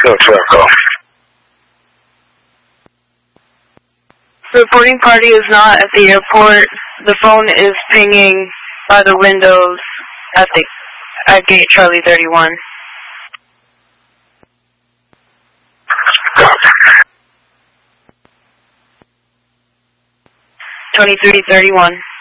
Echo. Reporting party is not at the airport. The phone is pinging by the windows at gate Charlie 31. 2331.